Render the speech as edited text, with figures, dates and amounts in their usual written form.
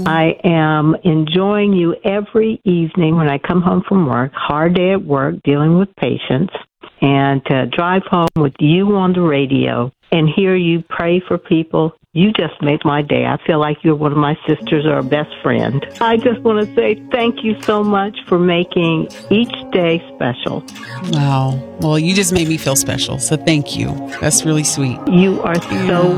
I am enjoying you every evening when I come home from work, hard day at work, dealing with patients, and to drive home with you on the radio and hear you pray for people. You just make my day. I feel like you're one of my sisters or a best friend. I just want to say thank you so much for making each day special. Wow. Well, you just made me feel special, so thank you. That's really sweet. You are so